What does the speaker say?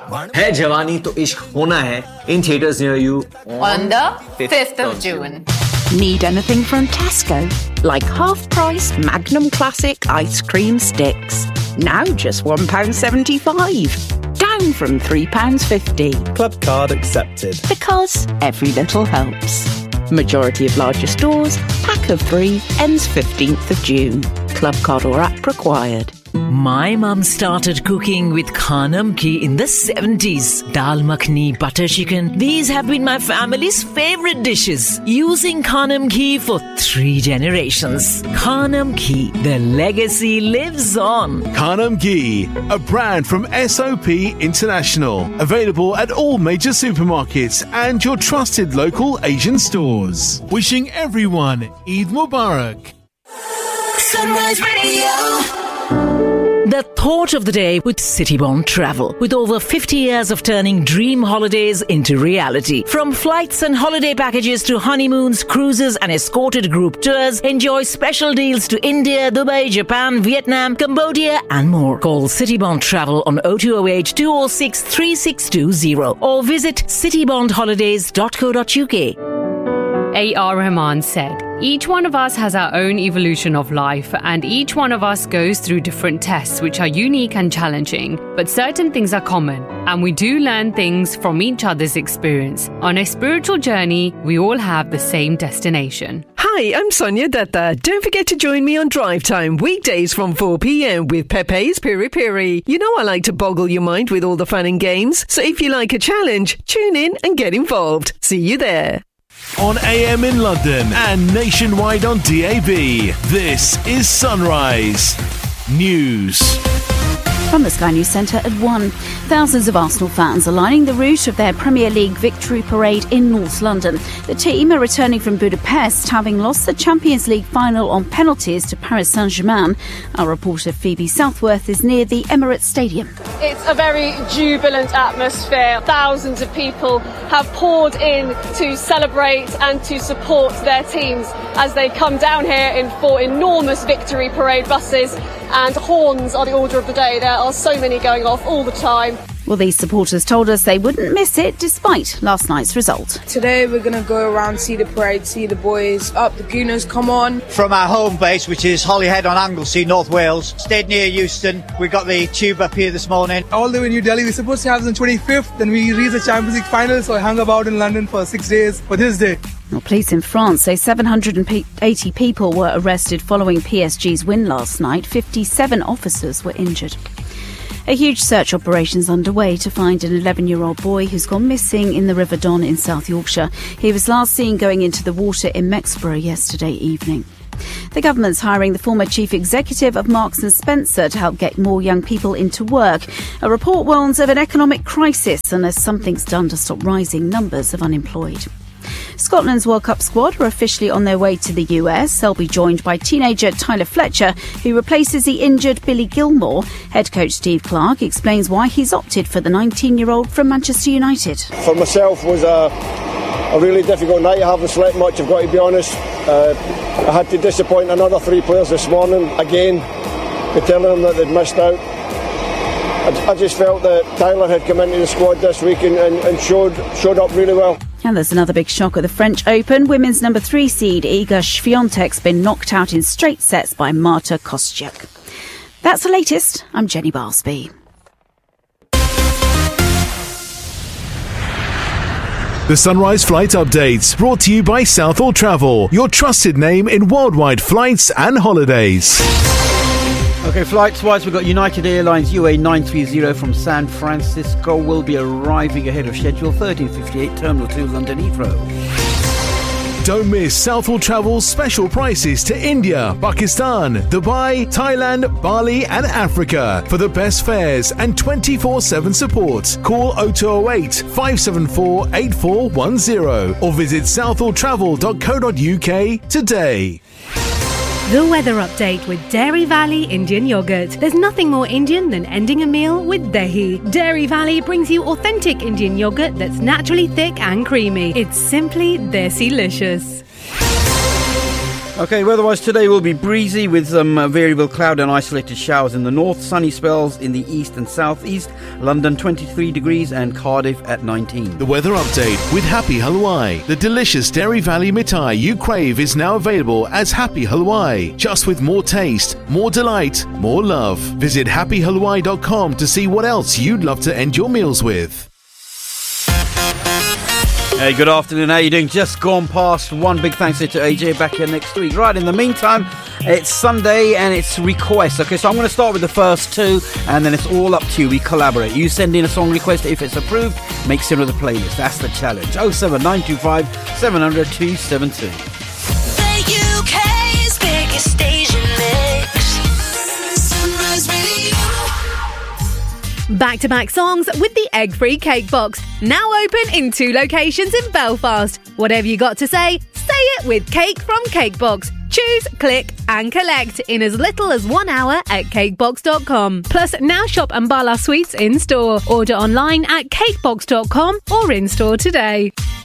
है जवानी तो इश्क होना है in theaters near you on the 5th of June. Need anything from Tesco? Like half-price Magnum Classic ice cream sticks. Now just £1.75. Down from £3.50. Club card accepted. Because every little helps. Majority of larger stores. Pack of 3 ends 15th of June. Club card or app required. My mum started cooking with Khanam ghee in the 70s. Dal makhni, butter chicken. These have been my family's favorite dishes. Using Khanam ghee for 3 generations. Khanam ghee, the legacy lives on. Khanam ghee, a brand from SOP International. Available at all major supermarkets and your trusted local Asian stores. Wishing everyone Eid Mubarak. Sunrise Radio. The thought of the day with Citybond Travel. With over 50 years of turning dream holidays into reality. From flights and holiday packages to honeymoons, cruises and escorted group tours, enjoy special deals to India, Dubai, Japan, Vietnam, Cambodia and more. Call Citybond Travel on 0208 206 3620 or visit citybondholidays.co.uk. A.R. Rahman said, "Each one of us has our own evolution of life, and each one of us goes through different tests which are unique and challenging. But certain things are common, and we do learn things from each other's experience. On a spiritual journey, we all have the same destination." Hi, I'm Sonia Datta. Don't forget to join me on Drive Time, weekdays from 4 p.m. with Pepe's Piri Piri. You know I like to boggle your mind with all the fun and games, so if you like a challenge, tune in and get involved. See you there. On AM in London and nationwide on DAB, this is Sunrise News. From the Sky News Centre at 1. Thousands of Arsenal fans are lining the route of their Premier League victory parade in North London. The team are returning from Budapest, having lost the Champions League final on penalties to Paris Saint-Germain. Our reporter Phoebe Southworth is near the Emirates Stadium. It's a very jubilant atmosphere. Thousands of people have poured in to celebrate and to support their teams as they come down here in 4 enormous victory parade buses, and horns are the order of the day. There are so many going off all the time. Well, these supporters told us they wouldn't miss it despite last night's result. Today we're going to go around, see the parade, see the boys up, the Gooners come on. From our home base, which is Holyhead on Anglesey, North Wales, stayed near Euston. We got the tube up here this morning. All the way in New Delhi, we're supposed to have it on 25th, then we reached the Champions League final, so I hung about in London for 6 days for this day. Well, police in France say 780 people were arrested following PSG's win last night. 57 officers were injured. A huge search operation is underway to find an 11-year-old boy who's gone missing in the River Don in South Yorkshire. He was last seen going into the water in Mexborough yesterday evening. The government's hiring the former chief executive of Marks & Spencer to help get more young people into work. A report warns of an economic crisis unless something's done to stop rising numbers of unemployed. Scotland's World Cup squad are officially on their way to the US. They'll be joined by teenager Tyler Fletcher, who replaces the injured Billy Gilmore. Head coach Steve Clarke explains why he's opted for the 19-year-old from Manchester United. For myself, was a really difficult night. I haven't slept much, I've got to be honest. I had to disappoint another 3 players this morning, again, by telling them that they'd missed out. I just felt that Tyler had come into the squad this week and showed up really well. And there's another big shock at the French Open. Women's number 3 seed Iga Swiatek's been knocked out in straight sets by Marta Kostyuk. That's the latest. I'm Jenny Barsby. The Sunrise Flight Updates, brought to you by Southall Travel, your trusted name in worldwide flights and holidays. Okay, flights-wise, we've got United Airlines UA 930 from San Francisco will be arriving ahead of schedule, 13:58, Terminal 2, London Heathrow. Don't miss Southall Travel's special prices to India, Pakistan, Dubai, Thailand, Bali and Africa. For the best fares and 24/7 support, call 0208 574 8410 or visit southalltravel.co.uk today. The weather update with Dairy Valley Indian Yogurt. There's nothing more Indian than ending a meal with Dahi. Dairy Valley brings you authentic Indian yogurt that's naturally thick and creamy. It's simply Desi-licious. Okay, weather-wise today will be breezy with some variable cloud and isolated showers in the north, sunny spells in the east and southeast, London 23 degrees and Cardiff at 19. The weather update with Happy Halwai. The delicious Dairy Valley mithai you crave is now available as Happy Halwai, just with more taste, more delight, more love. Visit happyhalwai.com to see what else you'd love to end your meals with. Hey, good afternoon. How you doing? Just gone past one. Big thanks to AJ. Back here next week. Right, in the meantime, it's Sunday and it's requests. Okay, so I'm going to start with the first two and then it's all up to you. We collaborate. You send in a song request. If it's approved, makes it on the playlist. That's the challenge. 07925 700 272. The UK's biggest station mix. Sunrise Radio. Back-to-back songs with the egg-free cake box. Now open in 2 locations in Belfast. Whatever you got to say it with Cake from Cakebox. Choose, click and collect in as little as 1 hour at cakebox.com. Plus, now shop Ambala Sweets in-store. Order online at cakebox.com or in-store today.